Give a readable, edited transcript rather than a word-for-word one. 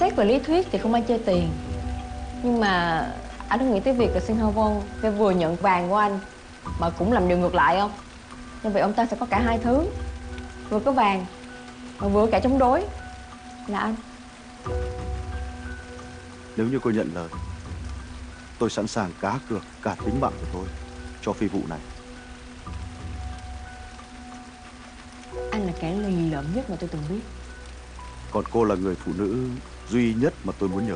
Xét về lý thuyết thì không ai chơi tiền, nhưng mà anh có nghĩ tới việc là Sinh Hô Vân sẽ vừa nhận vàng của anh mà cũng làm điều ngược lại không? Như vậy ông ta sẽ có cả hai thứ, vừa có vàng mà vừa cả chống đối là anh. Nếu như cô nhận lời, tôi sẵn sàng cá cược cả tính mạng của tôi cho phi vụ này. Anh là kẻ lì lợm nhất mà tôi từng biết. Còn cô là người phụ nữ duy nhất mà tôi muốn nhờ.